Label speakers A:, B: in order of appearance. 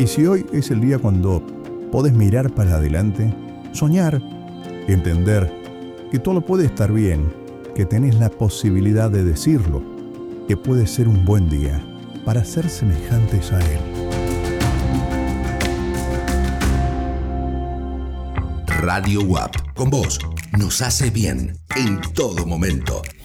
A: Y si hoy es el día cuando podés mirar para adelante, soñar, entender que todo puede estar bien, que tenés la posibilidad de decirlo, que puede ser un buen día para ser semejantes a Él.
B: Radio WAP, con vos, nos hace bien en todo momento.